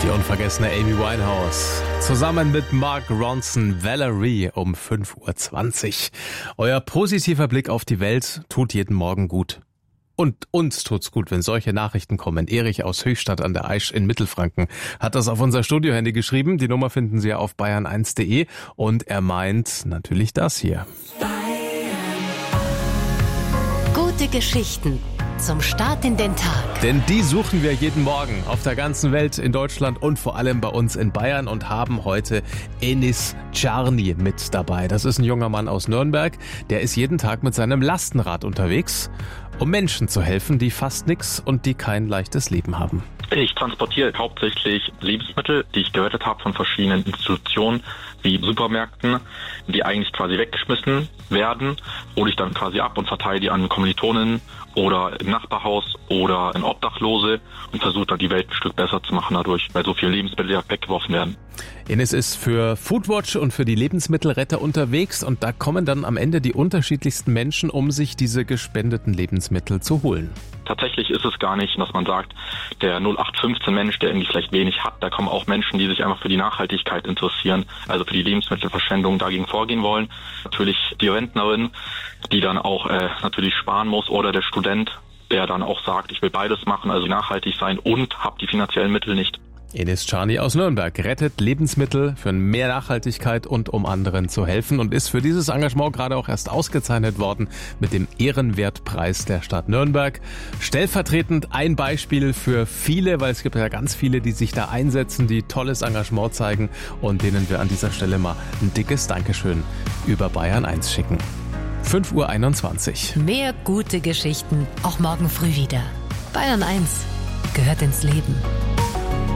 Die unvergessene Amy Winehouse. Zusammen mit Mark Ronson, Valerie um 5:20 Uhr. Euer positiver Blick auf die Welt tut jeden Morgen gut. Und uns tut's gut, wenn solche Nachrichten kommen. Erich aus Höchstadt an der Aisch in Mittelfranken hat das auf unser Studiohandy geschrieben. Die Nummer finden Sie ja auf bayern1.de. Und er meint natürlich das hier. Gute Geschichten zum Start in den Tag. Denn die suchen wir jeden Morgen auf der ganzen Welt, in Deutschland und vor allem bei uns in Bayern und haben heute Enis Czarny mit dabei. Das ist ein junger Mann aus Nürnberg, der ist jeden Tag mit seinem Lastenrad unterwegs, um Menschen zu helfen, die fast nichts und die kein leichtes Leben haben. Ich transportiere hauptsächlich Lebensmittel, die ich gerettet habe von verschiedenen Institutionen, wie Supermärkten, die eigentlich quasi weggeschmissen werden, hole ich dann quasi ab und verteile die an Kommilitonen oder im Nachbarhaus oder in Obdachlose und versuche dann die Welt ein Stück besser zu machen dadurch, weil so viele Lebensmittel ja weggeworfen werden. Enis ist für Foodwatch und für die Lebensmittelretter unterwegs und da kommen dann am Ende die unterschiedlichsten Menschen, um sich diese gespendeten Lebensmittel zu holen. Tatsächlich ist es gar nicht, dass man sagt, der 0815 Mensch, der irgendwie vielleicht wenig hat, da kommen auch Menschen, die sich einfach für die Nachhaltigkeit interessieren, also für die Lebensmittelverschwendung dagegen vorgehen wollen. Natürlich die Rentnerin, die dann auch natürlich sparen muss, oder der Student, der dann auch sagt, ich will beides machen, also nachhaltig sein und habe die finanziellen Mittel nicht. Enis Czarny aus Nürnberg rettet Lebensmittel für mehr Nachhaltigkeit und um anderen zu helfen und ist für dieses Engagement gerade auch erst ausgezeichnet worden mit dem Ehrenwertpreis der Stadt Nürnberg. Stellvertretend ein Beispiel für viele, weil es gibt ja ganz viele, die sich da einsetzen, die tolles Engagement zeigen und denen wir an dieser Stelle mal ein dickes Dankeschön über Bayern 1 schicken. 5:21 Uhr. Mehr gute Geschichten auch morgen früh wieder. Bayern 1 gehört ins Leben.